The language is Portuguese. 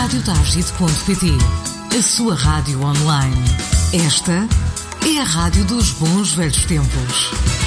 radiotagite.pt, a sua rádio online. Esta é a rádio dos bons velhos tempos.